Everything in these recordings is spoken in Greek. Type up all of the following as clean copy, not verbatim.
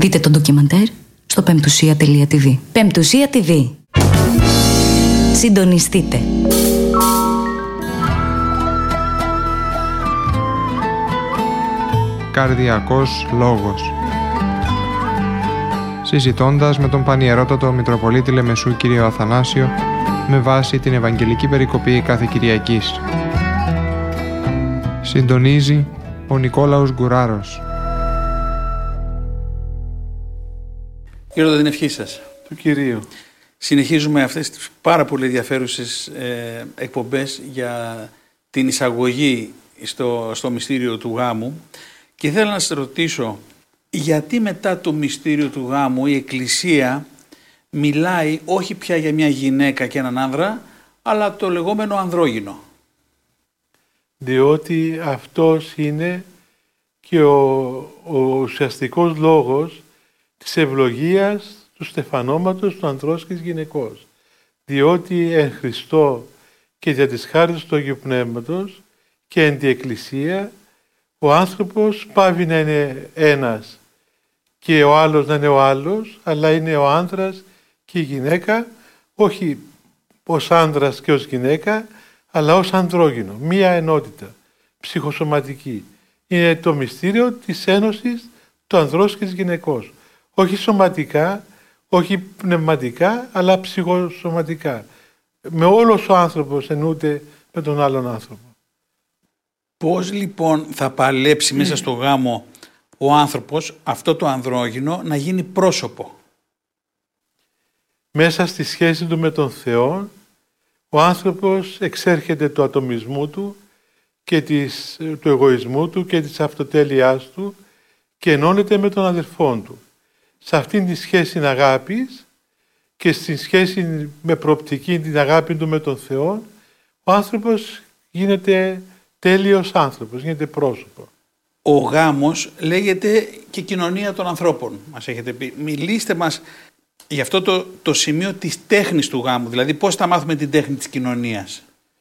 Δείτε το ντοκιμαντέρ στο πεμπτουσία.tv. Πεμπτουσία TV. Συντονιστείτε. Καρδιακός λόγος. Συζητώντας με τον Πανιερότατο Μητροπολίτη Λεμεσού κύριο Αθανάσιο με βάση την Ευαγγελική Περικοπή κάθε Κυριακής. Συντονίζει ο Νικόλαος Γκουράρος. Κύριε, την ευχή σας. Του Κυρίου. Συνεχίζουμε αυτές τις πάρα πολύ ενδιαφέρουσες εκπομπές για την εισαγωγή στο μυστήριο του γάμου και θέλω να σας ρωτήσω γιατί μετά το μυστήριο του γάμου η Εκκλησία μιλάει όχι πια για μια γυναίκα και έναν άνδρα, αλλά το λεγόμενο ανδρόγυνο. Διότι αυτός είναι και ο ουσιαστικός λόγος της ευλογίας του στεφανώματος του ανδρός και της γυναικός. Διότι εν Χριστώ και δια της χάριτος του Αγίου Πνεύματος και εν τη Εκκλησία ο άνθρωπος πάβει να είναι ένας και ο άλλος να είναι ο άλλος, αλλά είναι ο άνδρας και η γυναίκα, όχι ως άνδρας και ως γυναίκα, αλλά ως ανδρόγυνο, μία ενότητα ψυχοσωματική. Είναι το μυστήριο της ένωσης του ανδρός και της γυναικός. Όχι σωματικά, όχι πνευματικά, αλλά ψυχοσωματικά. Με όλος ο άνθρωπος εννοείται με τον άλλον άνθρωπο. Πώς λοιπόν θα παλέψει μέσα στο γάμο ο άνθρωπος, αυτό το ανδρόγυνο, να γίνει πρόσωπο? Μέσα στη σχέση του με τον Θεό, ο άνθρωπος εξέρχεται του ατομισμού του και του εγωισμού του και της αυτοτέλειάς του και ενώνεται με τον αδελφόν του. Σε αυτήν τη σχέση αγάπης και στη σχέση με προοπτική την αγάπη του με τον Θεό, ο άνθρωπος γίνεται τέλειος άνθρωπος, γίνεται πρόσωπο. Ο γάμος λέγεται και κοινωνία των ανθρώπων, μας έχετε πει. Μιλήστε μας για αυτό το σημείο της τέχνης του γάμου, δηλαδή πώς θα μάθουμε την τέχνη της κοινωνίας.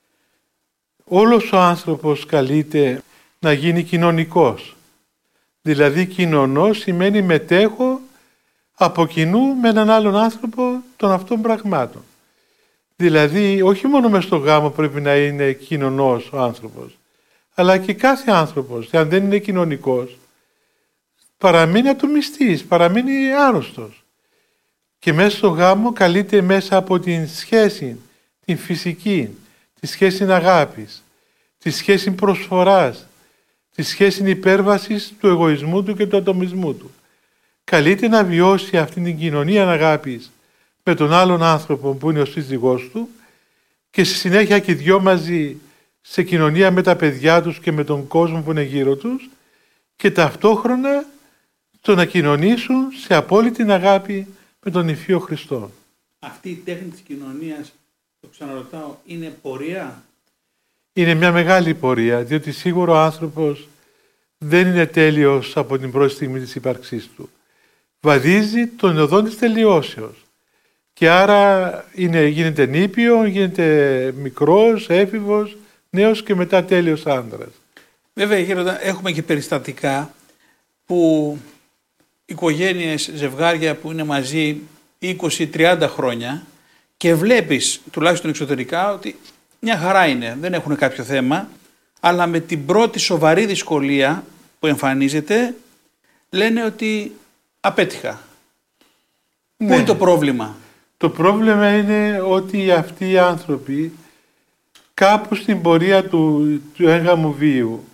Όλος ο άνθρωπος καλείται να γίνει κοινωνικός. Δηλαδή κοινωνός σημαίνει μετέχω από κοινού με έναν άλλον άνθρωπο των αυτών πραγμάτων. Δηλαδή όχι μόνο μες στο γάμο πρέπει να είναι κοινωνός ο άνθρωπος, αλλά και κάθε άνθρωπος, αν δεν είναι κοινωνικός, παραμείνει ατομιστής, παραμείνει άρρωστος. Και μέσα στο γάμο καλείται μέσα από την σχέση, την φυσική, τη σχέση αγάπης, τη σχέση προσφοράς, τη σχέση υπέρβασης του εγωισμού του και του ατομισμού του. Καλείται να βιώσει αυτή την κοινωνία αγάπης με τον άλλον άνθρωπο που είναι ο σύζυγός του και στη συνέχεια και οι δυο μαζί σε κοινωνία με τα παιδιά τους και με τον κόσμο που είναι γύρω τους και ταυτόχρονα το να κοινωνήσουν σε απόλυτη αγάπη με τον Υφείο Χριστό. Αυτή η τέχνη της κοινωνίας, το ξαναρωτάω, είναι πορεία? Είναι μια μεγάλη πορεία, διότι σίγουρα ο άνθρωπος δεν είναι τέλειος από την πρώτη στιγμή της ύπαρξής του. Βαδίζει τον οδόν της τελειώσεως και άρα γίνεται νήπιο, γίνεται μικρός, έφηβος, νέος και μετά τέλειος άνδρας. Βέβαια γέροντα, έχουμε και περιστατικά που οικογένειες, ζευγάρια που είναι μαζί 20-30 χρόνια και βλέπεις τουλάχιστον εξωτερικά ότι μια χαρά είναι, δεν έχουν κάποιο θέμα, αλλά με την πρώτη σοβαρή δυσκολία που εμφανίζεται λένε ότι απέτυχα. Ναι. Πού είναι το πρόβλημα? Το πρόβλημα είναι ότι αυτοί οι άνθρωποι κάπου στην πορεία του έγγαμου βίου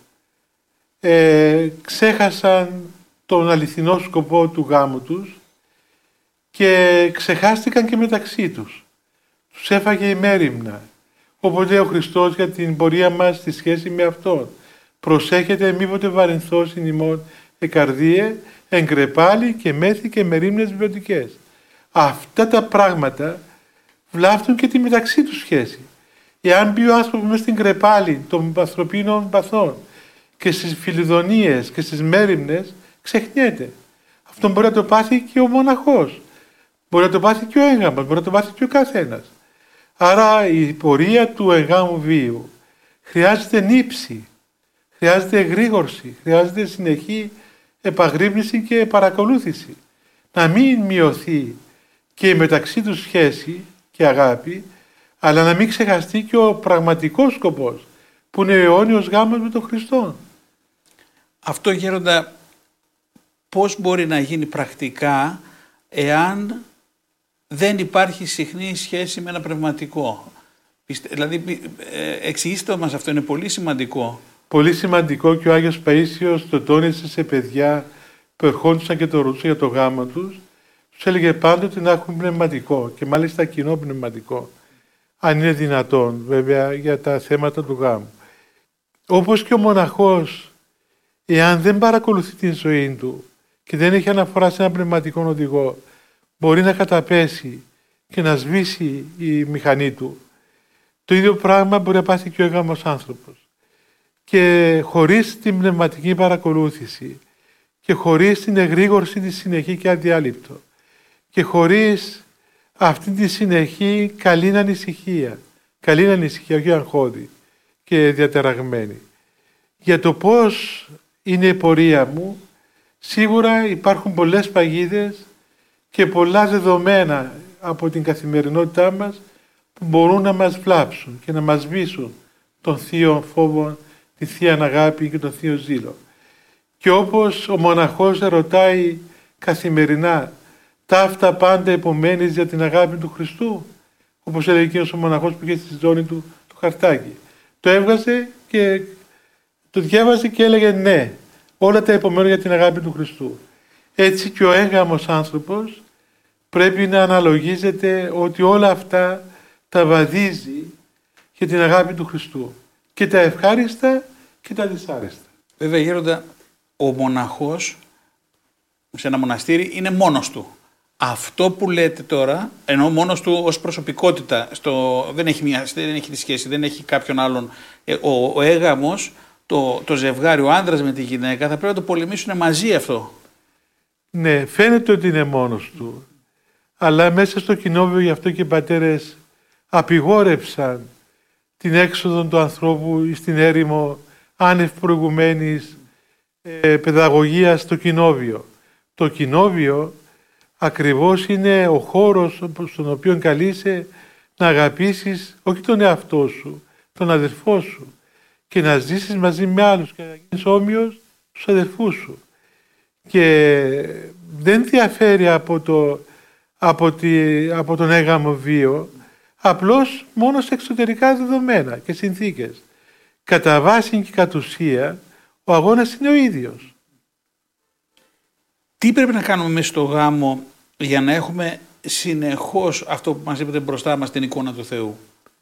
ξέχασαν τον αληθινό σκοπό του γάμου τους και ξεχάστηκαν και μεταξύ τους. Τους έφαγε η μέριμνα. Όπως λέει ο Χριστός για την πορεία μας στη σχέση με Αυτόν. Προσέχετε μήποτε βαρυνθώσιν ημών εκαρδίε, εγκρεπάλι και μέθη και μερίμνες βιωτικές. Αυτά τα πράγματα βλάφτουν και τη μεταξύ τους σχέση. Εάν μπει ο άνθρωπος μες στην κρεπάλη των ανθρωπίνων παθών και στις φιλιδονίες και στις μέριμνες, ξεχνιέται. Αυτό μπορεί να το πάθει και ο μοναχός. Μπορεί να το πάθει και ο έγγαμος, μπορεί να το πάθει και ο καθένας. Άρα η πορεία του εγγάμου βίου χρειάζεται νύψη, χρειάζεται εγρήγορση, χρειάζεται συνεχή επαγρύπνηση και παρακολούθηση. να μην μειωθεί και η μεταξύ τους σχέση και αγάπη, αλλά να μην ξεχαστεί και ο πραγματικός σκοπός, που είναι ο αιώνιος γάμος με τον Χριστό. Αυτό, Γέροντα, πώς μπορεί να γίνει πρακτικά εάν δεν υπάρχει συχνή σχέση με ένα πνευματικό? Δηλαδή, εξηγήστε μας αυτό, είναι πολύ σημαντικό. Πολύ σημαντικό, και ο Άγιος Παΐσιος το τόνισε σε παιδιά που ερχόντουσαν και το ρωτούσαν για το γάμο τους. Τους έλεγε πάντοτε να έχουν πνευματικό, και μάλιστα κοινό πνευματικό, αν είναι δυνατόν βέβαια, για τα θέματα του γάμου. Όπως και ο μοναχός, εάν δεν παρακολουθεί την ζωή του και δεν έχει αναφορά σε ένα πνευματικό οδηγό, μπορεί να καταπέσει και να σβήσει η μηχανή του. Το ίδιο πράγμα μπορεί να πάθει και ο έγαμος άνθρωπος. Και χωρίς την πνευματική παρακολούθηση και χωρίς την εγρήγορση τη συνεχή και αδιάλειπτο και χωρίς αυτή τη συνεχή καλή ανησυχία, όχι αγχώδη και διατεραγμένη, για το πώς είναι η πορεία μου, σίγουρα υπάρχουν πολλές παγίδες και πολλά δεδομένα από την καθημερινότητά μας που μπορούν να μας βλάψουν και να μας σβήσουν των θείων φόβων, τη θεία αγάπη και τον θείο ζήλο. Και όπως ο μοναχός ρωτάει καθημερινά, ταύτα πάντα επομένεις για την αγάπη του Χριστού, όπως έλεγε εκείνος ο μοναχός που είχε στη ζώνη του το χαρτάκι. Το έβγαζε και το διάβαζε και έλεγε ναι, όλα τα επομένω για την αγάπη του Χριστού. Έτσι και ο έγαμος άνθρωπος πρέπει να αναλογίζεται ότι όλα αυτά τα βαδίζει για την αγάπη του Χριστού. Και τα ευχάριστα και τα δυσάρεστα. Βέβαια, Γέροντα, ο μοναχός σε ένα μοναστήρι είναι μόνος του. Αυτό που λέτε τώρα, ενώ μόνος του ως προσωπικότητα, δεν έχει τη σχέση, δεν έχει κάποιον άλλον. Ο έγαμος, το ζευγάρι, ο άνδρας με τη γυναίκα, θα πρέπει να το πολεμήσουν μαζί αυτό. Ναι, φαίνεται ότι είναι μόνος του. Αλλά μέσα στο κοινόβιο, γι' αυτό και οι πατέρες απειγόρεψαν την έξοδο του ανθρώπου στην έρημο άνευ προηγουμένης παιδαγωγίας στο κοινόβιο. Το κοινόβιο ακριβώς είναι ο χώρος στον οποίο καλείσαι να αγαπήσεις όχι τον εαυτό σου, τον αδερφό σου, και να ζήσεις μαζί με άλλους και να γίνεις όμοιος στους αδερφούς σου. Και δεν διαφέρει από τον έγαμο βίο, απλώς μόνο σε εξωτερικά δεδομένα και συνθήκες. Κατά βάση και κατ' ουσία, ο αγώνας είναι ο ίδιος. Τι πρέπει να κάνουμε μέσα στο γάμο για να έχουμε συνεχώς αυτό που μας είπατε μπροστά μας, την εικόνα του Θεού?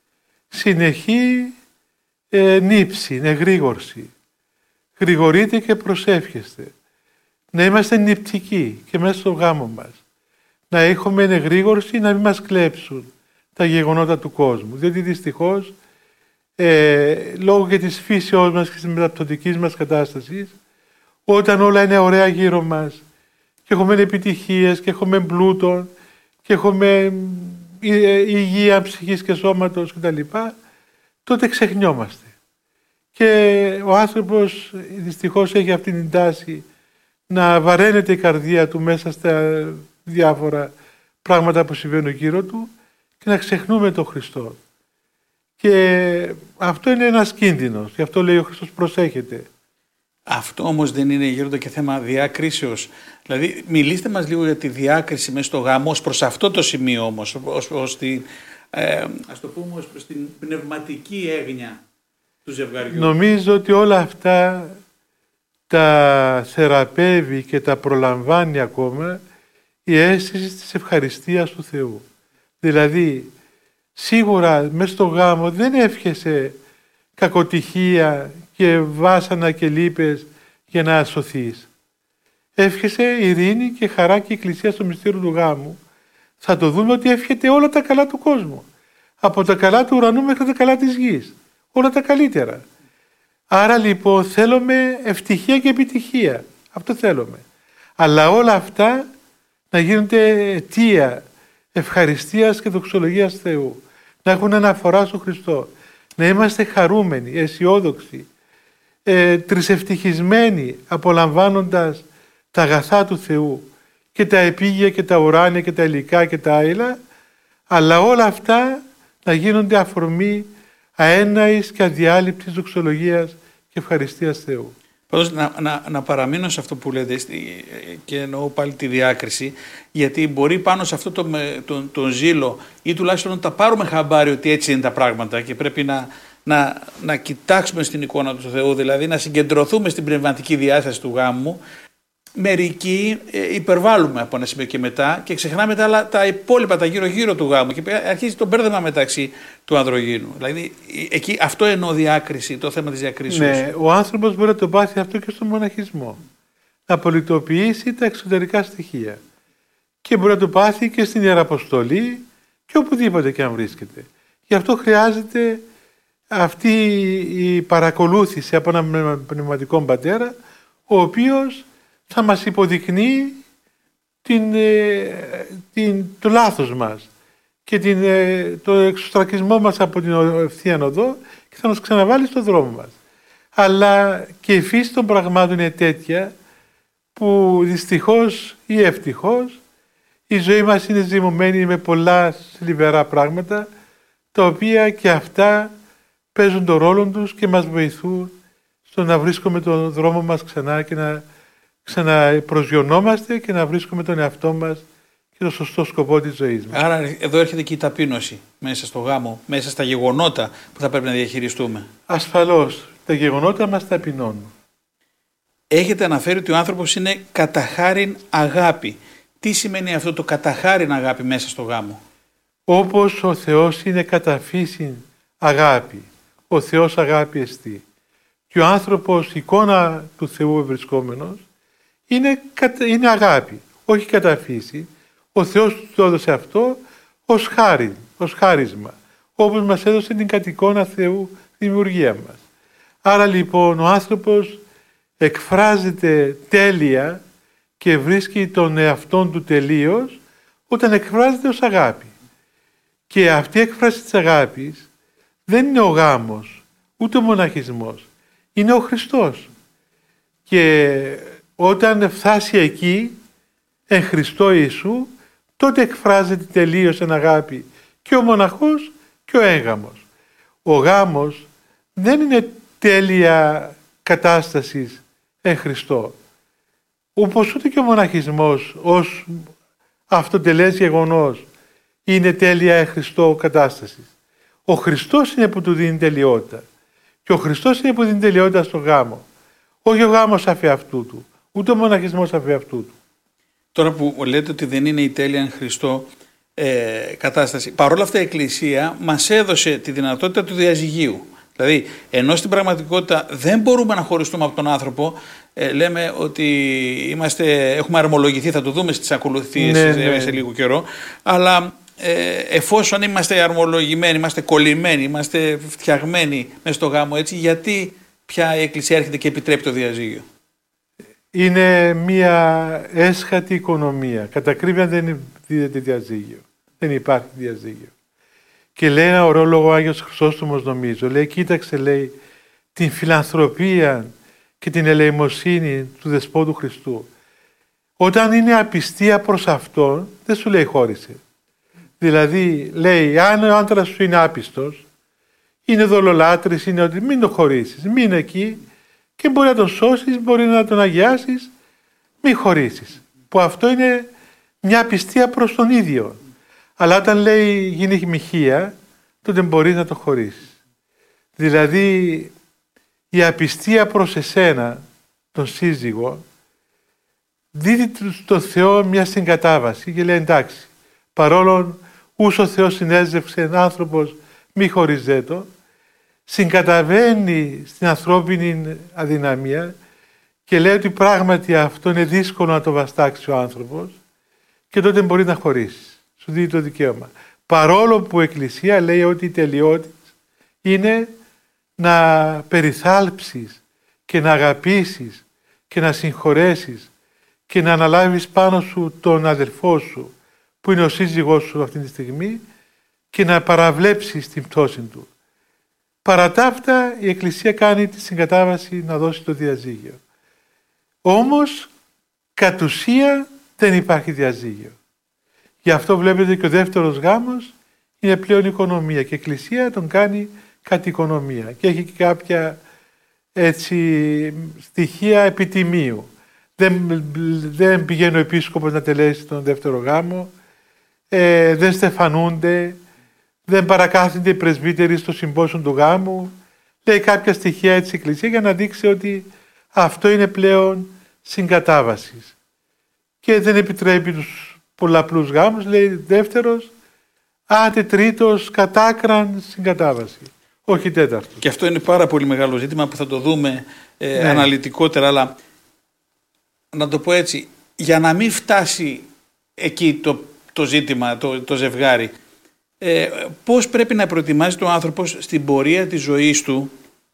Συνεχή νύψη, εγρήγορση. Γρηγορείτε και προσεύχεστε. Να είμαστε νηπτικοί και μέσα στο γάμο μας. Να έχουμε εγρήγορση, να μην μας κλέψουν τα γεγονότα του κόσμου. Διότι δυστυχώς, λόγω και της φύσεώς μας και της μεταπτωτικής μας κατάστασης, όταν όλα είναι ωραία γύρω μας και έχουμε επιτυχίες και έχουμε πλούτον και έχουμε υγεία ψυχής και σώματος κτλ., τότε ξεχνιόμαστε. Και ο άνθρωπος δυστυχώς έχει αυτή την τάση να βαραίνεται η καρδία του μέσα στα διάφορα πράγματα που συμβαίνουν γύρω του και να ξεχνούμε τον Χριστό. Και αυτό είναι ένας κίνδυνος. Γι' αυτό λέει ο Χριστός, προσέχετε. Αυτό όμως δεν είναι, Γέροντα, και θέμα διάκρισεως? Δηλαδή, μιλήστε μας λίγο για τη διάκριση μέσα στο γάμο, ως προς αυτό το σημείο όμως, ας το πούμε, ως προς την πνευματική έγνοια του ζευγαριού. Νομίζω ότι όλα αυτά τα θεραπεύει και τα προλαμβάνει ακόμα η αίσθηση της ευχαριστίας του Θεού. Δηλαδή, σίγουρα μέσα στο γάμο δεν εύχεσαι κακοτυχία και βάσανα και λύπες για να σωθείς. Εύχεσαι ειρήνη και χαρά και εκκλησία στο μυστήριο του γάμου. Θα το δούμε ότι εύχεται όλα τα καλά του κόσμου. Από τα καλά του ουρανού μέχρι τα καλά της γης. Όλα τα καλύτερα. Άρα λοιπόν θέλουμε ευτυχία και επιτυχία. Αυτό θέλουμε. Αλλά όλα αυτά να γίνονται αιτία ευχαριστίας και δοξολογίας Θεού. Να έχουν αναφορά στον Χριστό. Να είμαστε χαρούμενοι, αισιόδοξοι, τρισευτυχισμένοι, απολαμβάνοντας τα αγαθά του Θεού και τα επίγεια και τα ουράνια και τα υλικά και τα άειλα, αλλά όλα αυτά να γίνονται αφορμή αέναης και αδιάλειπτης δοξολογίας και ευχαριστίας Θεού. Πάντως να παραμείνω σε αυτό που λέτε και εννοώ πάλι τη διάκριση, γιατί μπορεί πάνω σε αυτό τον ζήλο ή τουλάχιστον να τα πάρουμε χαμπάρι ότι έτσι είναι τα πράγματα και πρέπει να κοιτάξουμε στην εικόνα του Θεού, δηλαδή να συγκεντρωθούμε στην πνευματική διάσταση του γάμου. Μερικοί υπερβάλλουμε από ένα σημείο και μετά και ξεχνάμε τα υπόλοιπα, τα γύρω-γύρω του γάμου και αρχίζει το μπέρδεμα μεταξύ του ανδρογύνου. Δηλαδή, εκεί, αυτό εννοώ διάκριση, το θέμα της διακρίσεως. Ναι, ο άνθρωπος μπορεί να το πάθει αυτό και στον μοναχισμό. Να πολιτοποιήσει τα εξωτερικά στοιχεία. Και μπορεί να το πάθει και στην Ιεραποστολή και οπουδήποτε και αν βρίσκεται. Γι' αυτό χρειάζεται αυτή η παρακολούθηση από έναν πνευματικό πατέρα, ο οποίος θα μας υποδεικνύει το λάθος μας και το εξωστρακισμό μας από την ευθεία οδό και θα μας ξαναβάλει στον δρόμο μας. Αλλά και η φύση των πραγμάτων είναι τέτοια που δυστυχώς ή ευτυχώς η ζωή μας είναι ζυμωμένη με πολλά θλιβερά πράγματα, τα οποία και αυτά παίζουν τον ρόλο τους και μας βοηθούν στο να βρίσκουμε τον δρόμο μας ξανά και να ξαναπροσγειωνόμαστε και να βρίσκουμε τον εαυτό μας και το σωστό σκοπό της ζωής μας. Άρα εδώ έρχεται και η ταπείνωση μέσα στο γάμο, μέσα στα γεγονότα που θα πρέπει να διαχειριστούμε. Ασφαλώς, τα γεγονότα μας ταπεινώνουν. Έχετε αναφέρει ότι ο άνθρωπος είναι καταχάριν αγάπη. Τι σημαίνει αυτό το καταχάριν αγάπη μέσα στο γάμο? Όπως ο Θεός είναι κατά φύσιν αγάπη, ο Θεός αγάπη εστί. Και ο άνθρωπος, η εικόνα του Θεού ευρισκόμενος, είναι αγάπη, όχι κατά φύση. Ο Θεός του το έδωσε αυτό ως χάρισμα, όπως μας έδωσε την κατ' εικόνα Θεού δημιουργία μας. Άρα λοιπόν ο άνθρωπος εκφράζεται τέλεια και βρίσκει τον εαυτόν του τελείως όταν εκφράζεται ως αγάπη. Και αυτή η έκφραση της αγάπης δεν είναι ο γάμος, ούτε ο μοναχισμός, είναι ο Χριστός. Και όταν φτάσει εκεί, εν Χριστώ Ιησού, τότε εκφράζεται τελείως εν αγάπη και ο μοναχός και ο έγγαμος. Ο γάμος δεν είναι τέλεια κατάστασης εν Χριστώ. Όπως ούτε και ο μοναχισμός ως αυτοτελές γεγονός είναι τέλεια εν Χριστώ κατάστασης. Ο Χριστός είναι που του δίνει τελειότητα. Και ο Χριστός είναι που δίνει τελειότητα στο γάμο. Όχι ο γάμος αφ' αυτού του, ούτε ο μοναχισμός αφ' αυτού του. Τώρα που λέτε ότι δεν είναι η τέλεια εν Χριστώ κατάσταση, παρόλα αυτά η Εκκλησία μας έδωσε τη δυνατότητα του διαζυγίου. Δηλαδή, ενώ στην πραγματικότητα δεν μπορούμε να χωριστούμε από τον άνθρωπο, λέμε ότι έχουμε αρμολογηθεί, θα το δούμε στις ακολουθίες σε λίγο καιρό, αλλά εφόσον είμαστε αρμολογημένοι, είμαστε κολλημένοι, είμαστε φτιαγμένοι μες στο γάμο έτσι, γιατί πια η Εκκλησία έρχεται και επιτρέπει το διαζύγιο? Είναι μια έσχατη οικονομία. Κατά ακρίβεια δεν δίδεται διαζύγιο. Δεν υπάρχει διαζύγιο. Και λέει ένα ωραίο λόγο ο Άγιος Χρυσόστομος, νομίζω. Λέει, κοίταξε, λέει, την φιλανθρωπία και την ελεημοσύνη του Δεσπότου Χριστού. Όταν είναι απιστία προς Αυτόν, δεν σου λέει χώρισε. Δηλαδή, λέει, αν ο άντρας σου είναι άπιστος, είναι δολολάτρης, είναι ότι μην το χωρίσεις, μείνε εκεί και μπορεί να τον σώσεις, μπορεί να τον αγιάσεις, μην χωρίσεις. Που αυτό είναι μια απιστία προς τον ίδιο. Αλλά όταν λέει γίνει μοιχεία, τότε μπορεί να το χωρίσεις. Δηλαδή, η απιστία προς εσένα, τον σύζυγο, δίδει στο Θεό μια συγκατάβαση και λέει εντάξει, παρόλο ούς ο Θεός συνέζευσε άνθρωπος μη χωριζέτο, συγκαταβαίνει στην ανθρώπινη αδυναμία και λέει ότι πράγματι αυτό είναι δύσκολο να το βαστάξει ο άνθρωπος και τότε μπορεί να χωρίσεις. Σου δίνει το δικαίωμα. Παρόλο που η Εκκλησία λέει ότι η τελειότητα είναι να περιθάλψεις και να αγαπήσεις και να συγχωρέσεις και να αναλάβεις πάνω σου τον αδελφό σου που είναι ο σύζυγός σου αυτή τη στιγμή και να παραβλέψεις την πτώση του. Παρά τα αυτά η Εκκλησία κάνει τη συγκατάβαση να δώσει το διαζύγιο. Όμως κατ' ουσία δεν υπάρχει διαζύγιο. Γι' αυτό βλέπετε και ο δεύτερος γάμος είναι πλέον οικονομία και η Εκκλησία τον κάνει κατοικονομία και έχει και κάποια έτσι στοιχεία επιτιμίου. Δεν πηγαίνει ο επίσκοπος να τελέσει τον δεύτερο γάμο, δεν στεφανούνται, δεν παρακάθονται οι πρεσβύτεροι στο συμπόσιο του γάμου. Λέει κάποια στοιχεία έτσι η Εκκλησία για να δείξει ότι αυτό είναι πλέον συγκατάβασης. Και δεν επιτρέπει τους πολλαπλούς γάμους, λέει δεύτερος, άντε τρίτος κατάκραν συγκατάβαση. Όχι τέταρτο. Και αυτό είναι πάρα πολύ μεγάλο ζήτημα που θα το δούμε αναλυτικότερα, αλλά να το πω έτσι, για να μην φτάσει εκεί το ζήτημα, το ζευγάρι, πώς πρέπει να προετοιμάζεται ο άνθρωπος στην πορεία της ζωής του,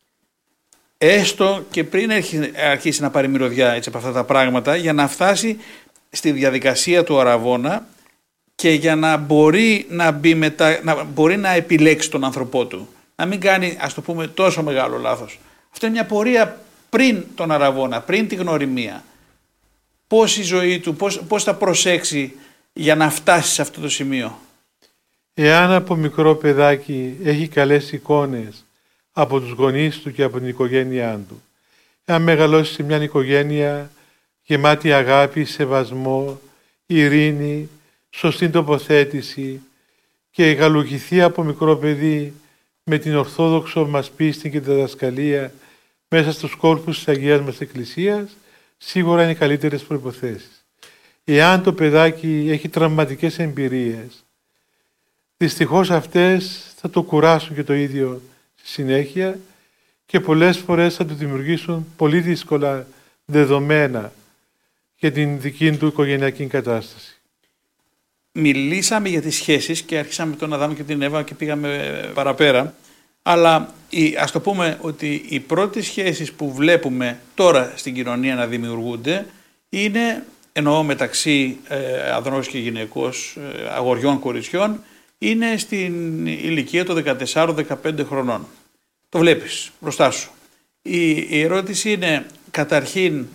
έστω και πριν αρχίσει να πάρει μυρωδιά έτσι, από αυτά τα πράγματα, για να φτάσει στη διαδικασία του αραβώνα και για να μπορεί να μπει μετά, να μπορεί να επιλέξει τον άνθρωπό του. Να μην κάνει, ας το πούμε, τόσο μεγάλο λάθος. Αυτό είναι μια πορεία πριν τον αραβώνα, πριν τη γνωριμία. Πώς η ζωή του, πώς θα προσέξει για να φτάσει σε αυτό το σημείο. Εάν από μικρό παιδάκι έχει καλές εικόνες από τους γονείς του και από την οικογένειά του, εάν μεγαλώσει σε μια οικογένεια γεμάτη αγάπη, σεβασμό, ειρήνη, σωστή τοποθέτηση και γαλουχηθεί από μικρό παιδί με την ορθόδοξο μας πίστη και τη διδασκαλία μέσα στους κόρπους της Αγίας μας Εκκλησίας, σίγουρα είναι οι καλύτερες προϋποθέσεις. Εάν το παιδάκι έχει τραυματικές εμπειρίες, δυστυχώς αυτές θα το κουράσουν και το ίδιο στη συνέχεια και πολλές φορές θα του δημιουργήσουν πολύ δύσκολα δεδομένα για την δική του οικογενειακή κατάσταση. Μιλήσαμε για τις σχέσεις και αρχίσαμε τον Αδάμ και την Εύα και πήγαμε παραπέρα, αλλά ας το πούμε ότι οι πρώτες σχέσεις που βλέπουμε τώρα στην κοινωνία να δημιουργούνται είναι, εννοώ μεταξύ ανδρός και γυναικός, αγοριών, κοριτσιών, είναι στην ηλικία των 14-15 χρονών. Το βλέπεις μπροστά σου. Η ερώτηση είναι καταρχήν,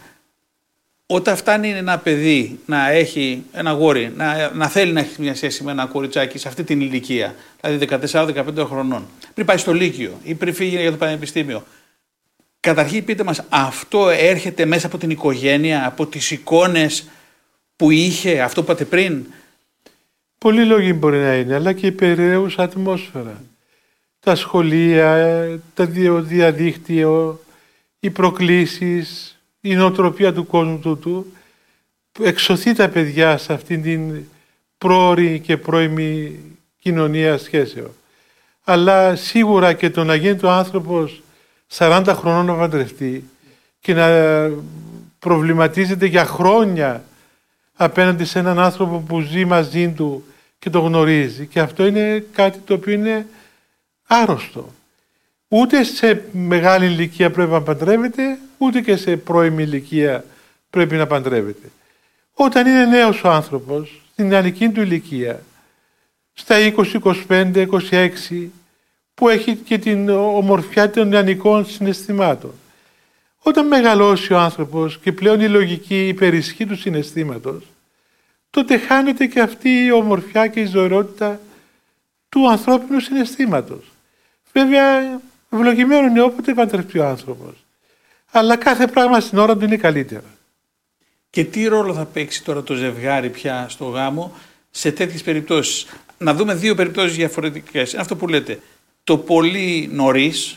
όταν φτάνει ένα παιδί να έχει ένα αγόρι, να θέλει να έχει μια σχέση με ένα κοριτσάκι σε αυτή την ηλικία, δηλαδή 14-15 χρονών, πριν πάει στο Λύκειο ή πριν φύγει για το πανεπιστήμιο, καταρχήν πείτε μας, αυτό έρχεται μέσα από την οικογένεια, από τις εικόνες που είχε, αυτό που είπατε πριν? Πολλοί λόγοι μπορεί να είναι, αλλά και η περιραίουσα ατμόσφαιρα. Τα σχολεία, το διαδίκτυο, οι προκλήσεις, η νοοτροπία του κόσμου του εξωθεί τα παιδιά σε αυτήν την πρόωρη και πρώιμη κοινωνία σχέσεων. Αλλά σίγουρα και το να γίνει το άνθρωπος 40 χρονών να παντρευτεί και να προβληματίζεται για χρόνια απέναντι σε έναν άνθρωπο που ζει μαζί του και το γνωρίζει, και αυτό είναι κάτι το οποίο είναι άρρωστο. Ούτε σε μεγάλη ηλικία πρέπει να παντρεύεται, ούτε και σε πρώιμη ηλικία πρέπει να παντρεύεται. Όταν είναι νέος ο άνθρωπος, στην νεανική του ηλικία, στα 20, 25, 26, που έχει και την ομορφιά των νεανικών συναισθημάτων. Όταν μεγαλώσει ο άνθρωπος και πλέον η λογική υπερισχύει του συναισθήματος, τότε χάνεται και αυτή η ομορφιά και η ζωηρότητα του ανθρώπινου συναισθήματος. Βέβαια, ευλογημένο είναι όποτε παντρευτεί ο άνθρωπος. Αλλά κάθε πράγμα στην ώρα του είναι καλύτερα. Και τι ρόλο θα παίξει τώρα το ζευγάρι πια στο γάμο σε τέτοιες περιπτώσεις? Να δούμε δύο περιπτώσεις διαφορετικές. Αυτό που λέτε, το πολύ νωρίς,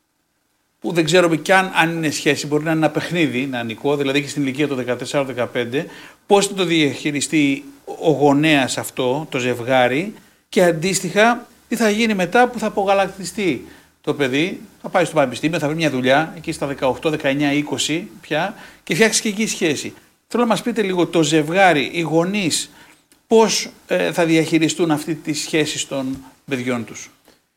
που δεν ξέρουμε κι αν είναι σχέση, μπορεί να είναι ένα παιχνίδι νεανικό, δηλαδή και στην ηλικία των 14-15, πώς θα το διαχειριστεί ο γονέας αυτό, το ζευγάρι, και αντίστοιχα τι θα γίνει μετά που θα απογαλακτιστεί το παιδί, θα πάει στο πανεπιστήμιο, θα βρει μια δουλειά εκεί στα 18, 19, 20 πια και φτιάξει και εκεί σχέση. Θέλω να μας πείτε λίγο το ζευγάρι, οι γονείς, πώς θα διαχειριστούν αυτή τη σχέση των παιδιών τους?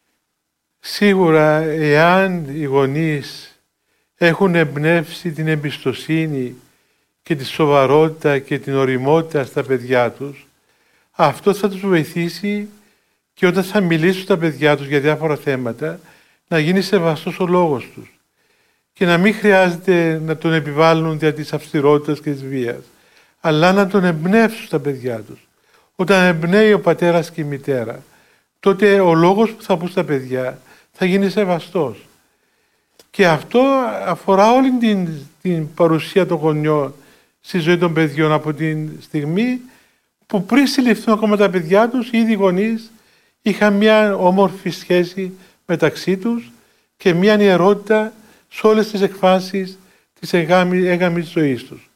Σίγουρα, εάν οι γονείς έχουν εμπνεύσει την εμπιστοσύνη και τη σοβαρότητα και την ωριμότητα στα παιδιά τους, αυτό θα τους βοηθήσει και όταν θα μιλήσουν τα παιδιά τους για διάφορα θέματα, να γίνει σεβαστός ο λόγος τους και να μην χρειάζεται να τον επιβάλλουν δια της αυστηρότητας και της βίας, αλλά να τον εμπνεύσουν στα παιδιά τους. Όταν εμπνέει ο πατέρας και η μητέρα, τότε ο λόγος που θα πούν στα παιδιά θα γίνει σεβαστός. Και αυτό αφορά όλη την παρουσία των γονιών στη ζωή των παιδιών, από τη στιγμή που πριν συλληφθούν ακόμα τα παιδιά τους, ήδη οι γονείς είχαν μια όμορφη σχέση μεταξύ τους και μια ιερότητα σε όλες τις εκφάσεις της έγαμης ζωής τους.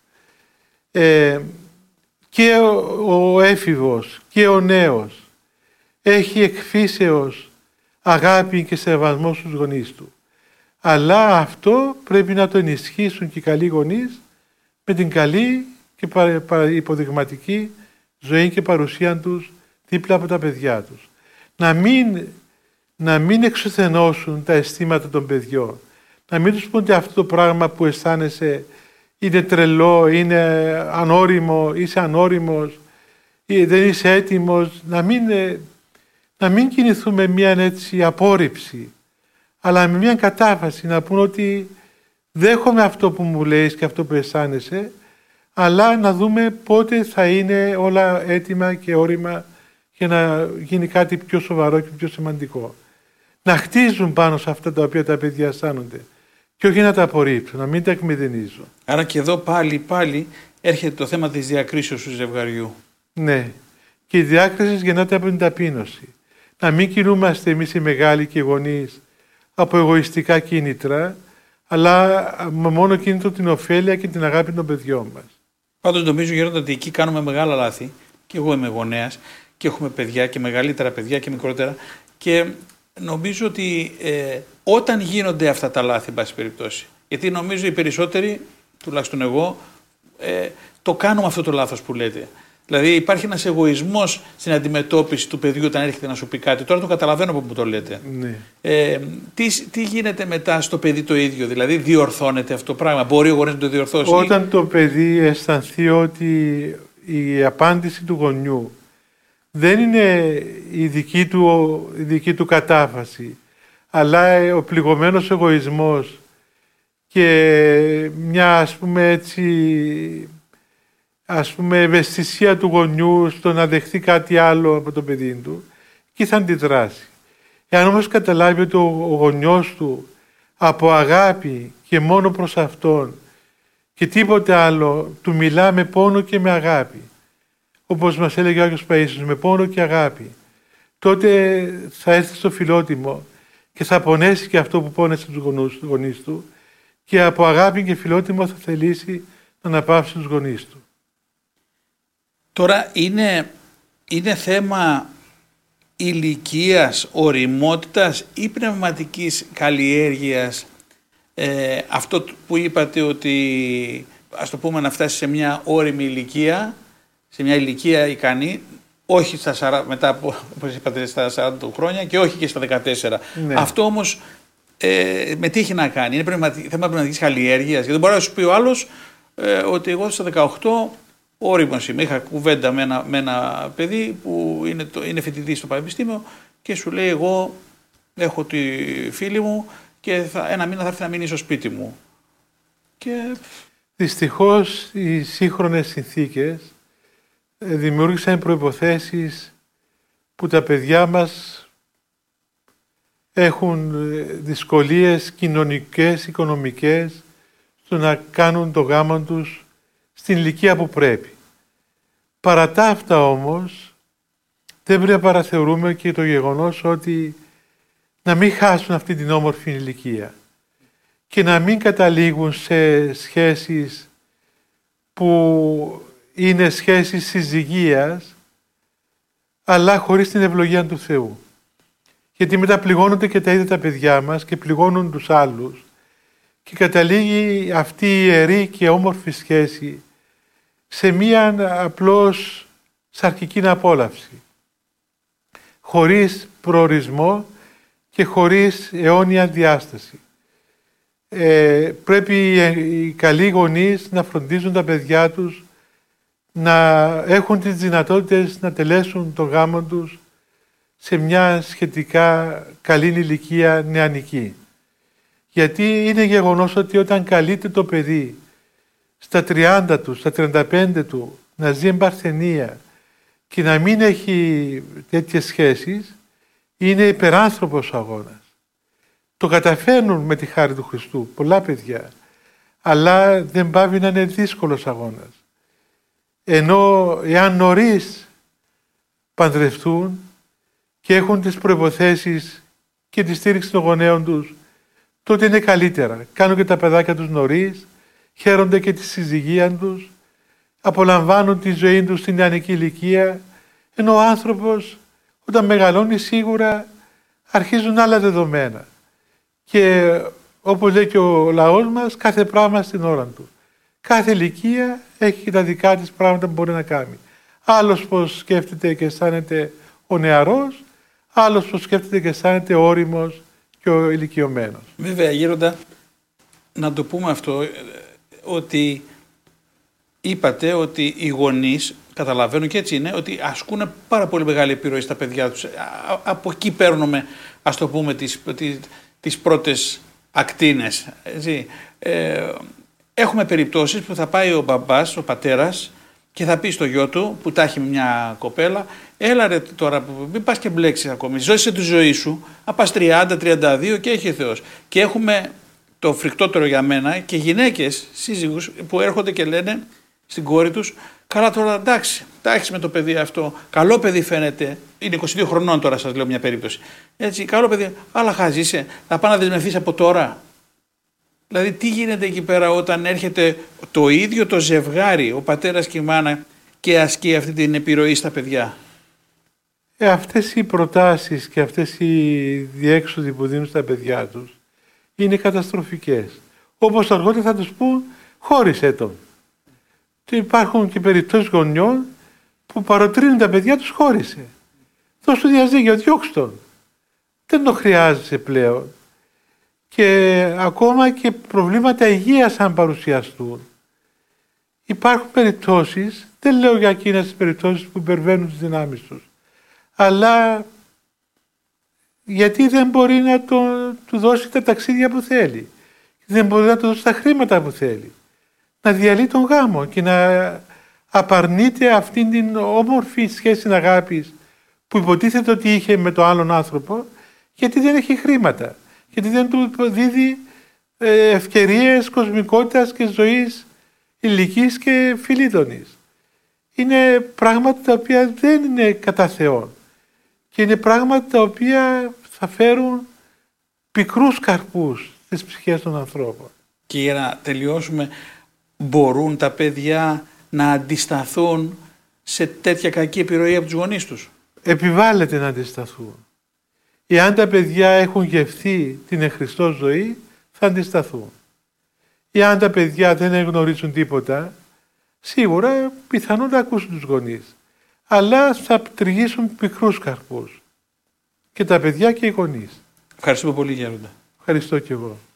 Και ο έφηβος και ο νέος έχει εκφύσεως αγάπη και σεβασμό στους γονείς του. Αλλά αυτό πρέπει να το ενισχύσουν και οι καλοί γονείς με την καλή και υποδειγματική ζωή και παρουσία τους δίπλα από τα παιδιά τους. Να μην εξουθενώσουν τα αισθήματα των παιδιών. Να μην τους πούν αυτό το πράγμα που αισθάνεσαι είναι τρελό, είναι ανώριμο, είσαι ανώριμος, δεν είσαι έτοιμος. Να μην κινηθούμε μια έτσι απόρριψη, αλλά με μια κατάφαση να πούν ότι δέχομαι αυτό που μου λέεις και αυτό που αισθάνεσαι, αλλά να δούμε πότε θα είναι όλα έτοιμα και όρημα για να γίνει κάτι πιο σοβαρό και πιο σημαντικό. Να χτίζουν πάνω σε αυτά τα οποία τα παιδιά αισθάνονται και όχι να τα απορρίψουν, να μην τα εκμηδενίζουν. Άρα και εδώ πάλι έρχεται το θέμα της διακρίσεως του ζευγαριού. Ναι. Και η διάκριση γεννάται από την ταπείνωση. Να μην κινούμαστε εμείς οι μεγάλοι και οι γονείς από εγωιστικά κίνητρα, αλλά με μόνο κίνητρο την ωφέλεια και την αγάπη των παιδιών μας. Πάντως νομίζω, Γέροντα, ότι εκεί κάνουμε μεγάλα λάθη. Και εγώ είμαι γονέας και έχουμε παιδιά και μεγαλύτερα παιδιά και μικρότερα. Και νομίζω ότι όταν γίνονται αυτά τα λάθη, εν πάση περιπτώσει, γιατί νομίζω οι περισσότεροι, τουλάχιστον εγώ, το κάνουμε αυτό το λάθος που λέτε. Δηλαδή υπάρχει ένας εγωισμός στην αντιμετώπιση του παιδιού όταν έρχεται να σου πει κάτι. Τώρα το καταλαβαίνω από που το λέτε. Ναι. Τι γίνεται μετά στο παιδί το ίδιο, δηλαδή διορθώνεται αυτό το πράγμα, μπορεί ο γονέας να το διορθώσει? Όταν το παιδί αισθανθεί ότι η απάντηση του γονιού δεν είναι η δική του κατάφαση, αλλά ο πληγωμένος εγωισμός και μια ευαισθησία του γονιού στο να δεχθεί κάτι άλλο από το παιδί του, εκεί θα αντιδράσει. Εάν όμως καταλάβει ότι ο γονιός του από αγάπη και μόνο προς αυτόν και τίποτε άλλο του μιλά με πόνο και με αγάπη, όπως μας έλεγε ο Άγιος Παΐσιος, με πόνο και αγάπη, τότε θα έρθει στο φιλότιμο και θα πονέσει και αυτό που πόνεσε τους γονείς του και από αγάπη και φιλότιμο θα θελήσει να αναπαύσει τους γονείς του. Τώρα είναι θέμα ηλικίας, οριμότητας ή πνευματικής καλλιέργειας αυτό που είπατε, ότι ας το πούμε να φτάσει σε μια όριμη ηλικία, σε μια ηλικία ικανή, όχι μετά από, όπως είπατε, στα 40 χρόνια και όχι και στα 14. Ναι. Αυτό όμως με τι έχει να κάνει? Είναι θέμα πνευματικής καλλιέργειας? Γιατί δεν μπορεί να σου πει ο άλλος ότι εγώ στα 18 όριμος είμαι. Είχα κουβέντα με ένα παιδί που είναι φοιτητής στο πανεπιστήμιο και σου λέει, εγώ έχω τη φίλη μου και ένα μήνα θα έρθει να μείνει στο σπίτι μου. Και... Δυστυχώς οι σύγχρονες συνθήκες δημιούργησαν προϋποθέσεις που τα παιδιά μας έχουν δυσκολίες κοινωνικές, οικονομικές στο να κάνουν το γάμο τους στην ηλικία που πρέπει. Παρά τα αυτά όμως δεν πρέπει να παραθεωρούμε και το γεγονός ότι να μην χάσουν αυτή την όμορφη ηλικία και να μην καταλήγουν σε σχέσεις που είναι σχέσεις συζυγίας αλλά χωρίς την ευλογία του Θεού. Γιατί μετά πληγώνονται και τα ίδια τα παιδιά μας και πληγώνουν τους άλλους και καταλήγει αυτή η ιερή και όμορφη σχέση σε μία απλώς σαρκική απόλαυση, χωρίς προορισμό και χωρίς αιώνια διάσταση. Πρέπει οι καλοί γονείς να φροντίζουν τα παιδιά τους να έχουν τις δυνατότητες να τελέσουν το γάμο τους σε μια σχετικά καλή ηλικία νεανική. Γιατί είναι γεγονός ότι όταν καλείται το παιδί στα 30 του, στα 35 του, να ζει εμπαρθενία και να μην έχει τέτοιες σχέσεις, είναι υπεράνθρωπος ο αγώνας. Το καταφέρνουν με τη χάρη του Χριστού πολλά παιδιά, αλλά δεν πάβει να είναι δύσκολος αγώνας. Ενώ εάν νωρίς παντρευτούν και έχουν τις προϋποθέσεις και τη στήριξη των γονέων τους, τότε είναι καλύτερα. Κάνουν και τα παιδάκια τους νωρίς, χαίρονται και τη συζυγία τους, απολαμβάνουν τη ζωή τους στην νεανική ηλικία, ενώ ο άνθρωπος όταν μεγαλώνει σίγουρα αρχίζουν άλλα δεδομένα. Και όπως λέει και ο λαός μας, κάθε πράγμα στην ώρα του. Κάθε ηλικία έχει τα δικά της πράγματα που μπορεί να κάνει. Άλλος πως σκέφτεται και αισθάνεται ο νεαρός, άλλος πως σκέφτεται και αισθάνεται ο όριμος και ο ηλικιωμένος. Βέβαια, Γέροντα, να το πούμε αυτό, ότι είπατε ότι οι γονείς, καταλαβαίνουν και έτσι είναι, ότι ασκούν πάρα πολύ μεγάλη επιρροή στα παιδιά τους. Από εκεί παίρνουμε, ας το πούμε, τις πρώτες ακτίνες. Έχουμε περιπτώσεις που θα πάει ο μπαμπάς, ο πατέρας, και θα πει στο γιο του που τα έχει μια κοπέλα, έλα ρε τώρα, μην πας και μπλέξεις ακόμη, ζώσε τη ζωή σου, να πας 30-32 και έχει Θεός. Και έχουμε το φρικτότερο για μένα και γυναίκες, σύζυγους που έρχονται και λένε στην κόρη τους, καλά τώρα εντάξει, τα έχεις με το παιδί αυτό, καλό παιδί φαίνεται, είναι 22 χρονών τώρα, σας λέω μια περίπτωση, έτσι, καλό παιδί, αλλά χαζίσαι, θα πάει να δεσμευθείς από τώρα. Δηλαδή τι γίνεται εκεί πέρα όταν έρχεται το ίδιο το ζευγάρι, ο πατέρας και η μάνα, και ασκεί αυτή την επιρροή στα παιδιά. Αυτές οι προτάσεις και αυτές οι διέξοδοι που δίνουν στα παιδιά τους είναι καταστροφικές. Όπως αργότερα θα τους πούν, χώρισέ τον. Και υπάρχουν και περιπτώσεις γονιών που παροτρύνουν τα παιδιά τους, χώρισε. Δώσ' του διαζύγιο, διώξ' τον. Δεν το χρειάζεσαι πλέον. Και ακόμα και προβλήματα υγείας αν παρουσιαστούν. Υπάρχουν περιπτώσεις, δεν λέω για εκείνες τις περιπτώσεις που υπερβαίνουν τις δυνάμεις τους, αλλά γιατί δεν μπορεί να του δώσει τα ταξίδια που θέλει, δεν μπορεί να του δώσει τα χρήματα που θέλει, να διαλύει τον γάμο και να απαρνείται αυτήν την όμορφη σχέση αγάπης που υποτίθεται ότι είχε με τον άλλον άνθρωπο, γιατί δεν έχει χρήματα, γιατί δεν του δίδει ευκαιρίες κοσμικότητας και ζωής ηλικής και φιλίδωνης. Είναι πράγματα τα οποία δεν είναι κατά Θεόν και είναι πράγματα τα οποία θα φέρουν πικρούς καρπούς στις ψυχές των ανθρώπων. Και για να τελειώσουμε, μπορούν τα παιδιά να αντισταθούν σε τέτοια κακή επιρροή από τους γονείς τους? Επιβάλλεται να αντισταθούν. Εάν τα παιδιά έχουν γευθεί την εχριστό ζωή, θα αντισταθούν. Εάν τα παιδιά δεν γνωρίζουν τίποτα, σίγουρα πιθανόν να ακούσουν τους γονείς. Αλλά θα τριγύσουν πικρούς καρπούς. Και τα παιδιά και οι γονείς. Ευχαριστούμε πολύ, Γέροντα. Ευχαριστώ και εγώ.